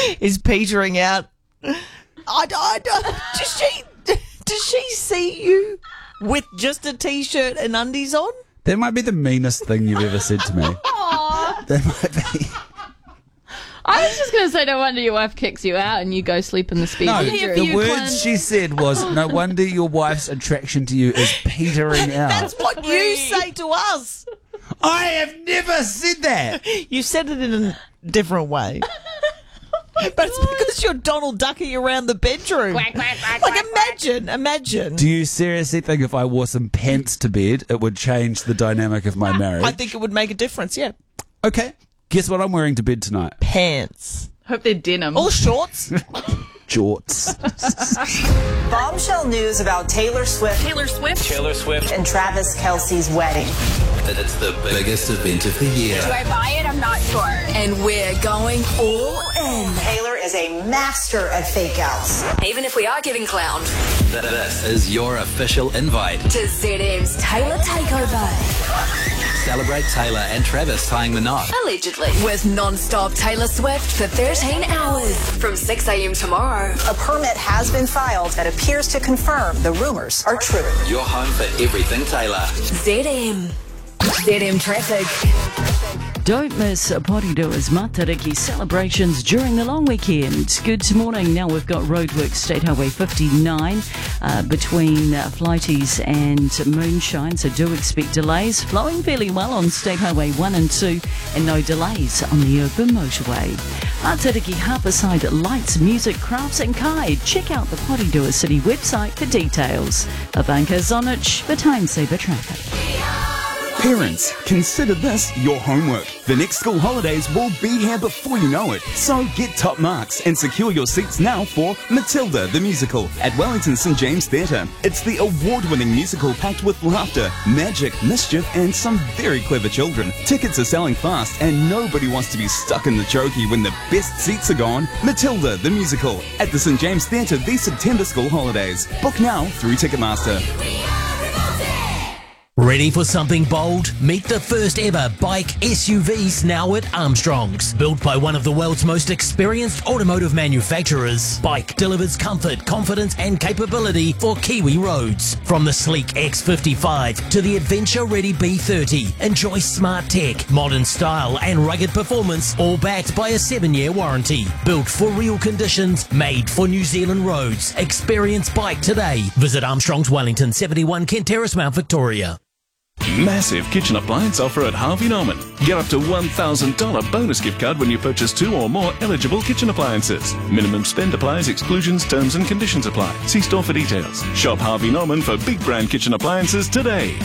is petering out. Does she see you with just a T-shirt and undies on? That might be the meanest thing you've ever said to me. That might be. I was just going to say, no wonder your wife kicks you out and you go sleep in the speed. No, bedroom. the words she said was, no wonder your wife's attraction to you is petering out. That's what you say to us. I have never said that. You said it in a different way. But it's because you're Donald Ducking around the bedroom. Quack, quack, quack, like, quack, imagine. Do you seriously think if I wore some pants to bed, it would change the dynamic of my marriage? I think it would make a difference, yeah. Okay. Guess what I'm wearing to bed tonight? Pants. Hope they're denim. Or shorts. Jorts. Bombshell news about Taylor Swift and Travis Kelce's wedding. It's the biggest event of the year. Do I buy it? I'm not sure. And we're going all in. Taylor is a master at fake outs. Even if we are giving clown. This is your official invite. To ZM's Taylor Takeover. Celebrate Taylor and Travis tying the knot. Allegedly. With non-stop Taylor Swift for 13 hours. From 6 a.m. tomorrow. A permit has been filed that appears to confirm the rumors are true. Your home for everything Taylor. ZM Traffic. Don't miss Poridoa's Matariki celebrations during the long weekend. Good morning. Now we've got roadworks, State Highway 59 between Flighties and Moonshine, so do expect delays. Flowing fairly well on State Highway 1 and 2 and no delays on the open motorway. Matariki Harborside Lights, Music, Crafts and Kai. Check out the Poridoa City website for details. Abanka Zonich for Time Saver Traffic. Parents, consider this your homework. The next school holidays will be here before you know it. So get top marks and secure your seats now for Matilda the Musical at Wellington St James Theatre. It's the award-winning musical packed with laughter, magic, mischief and some very clever children. Tickets are selling fast and nobody wants to be stuck in the chokey when the best seats are gone. Matilda the Musical at the St James Theatre these September school holidays. Book now through Ticketmaster. Ready for something bold? Meet the first ever bike SUVs now at Armstrong's. Built by one of the world's most experienced automotive manufacturers, Bike delivers comfort, confidence and capability for Kiwi roads. From the sleek X55 to the adventure-ready B30, enjoy smart tech, modern style and rugged performance, all backed by a 7-year warranty. Built for real conditions, made for New Zealand roads. Experience Bike today. Visit Armstrong's Wellington, 71 Kent Terrace, Mount Victoria. Massive kitchen appliance offer at Harvey Norman. Get up to $1,000 bonus gift card when you purchase 2 or more eligible kitchen appliances. Minimum spend applies, exclusions, terms and conditions apply. See store for details. Shop Harvey Norman for big brand kitchen appliances today.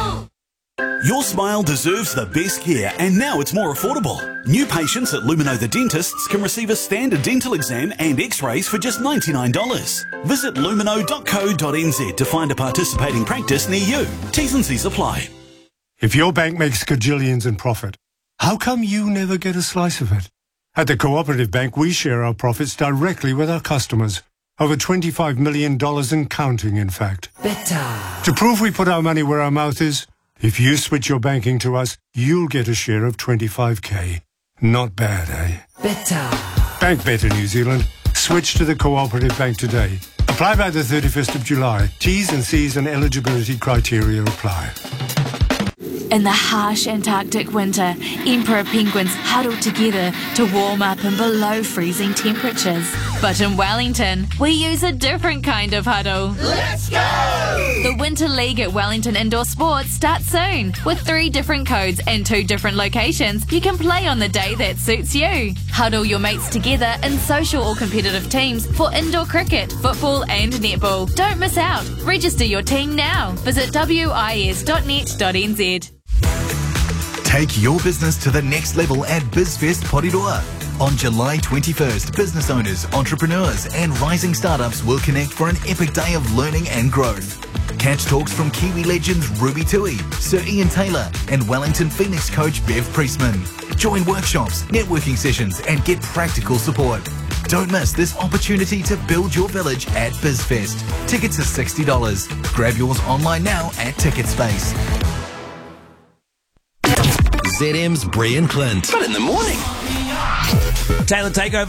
Your smile deserves the best care, and now it's more affordable. New patients at Lumino the Dentists can receive a standard dental exam and x-rays for just $99. Visit lumino.co.nz to find a participating practice near you. T's and C's apply. If your bank makes gajillions in profit, how come you never get a slice of it? At the Cooperative Bank, we share our profits directly with our customers. Over $25 million and counting, in fact. Better. To prove we put our money where our mouth is, if you switch your banking to us, you'll get a share of 25k. Not bad, eh? Better. Bank better, New Zealand. Switch to the Cooperative Bank today. Apply by the 31st of July. T's and C's and eligibility criteria apply. In the harsh Antarctic winter, emperor penguins huddle together to warm up in below freezing temperatures. But in Wellington, we use a different kind of huddle. Let's go! The Winter League at Wellington Indoor Sports starts soon. With 3 different codes and 2 different locations, you can play on the day that suits you. Huddle your mates together in social or competitive teams for indoor cricket, football and netball. Don't miss out. Register your team now. Visit wis.net.nz. Take your business to the next level at BizFest Poridoa. On July 21st, business owners, entrepreneurs and rising startups will connect for an epic day of learning and growth. Catch talks from Kiwi legends Ruby Tui, Sir Ian Taylor and Wellington Phoenix coach Bev Priestman. Join workshops, networking sessions and get practical support. Don't miss this opportunity to build your village at BizFest. Tickets are $60. Grab yours online now at Ticketspace. ZM's Brie and Clint. But in the morning. Taylor Takeover.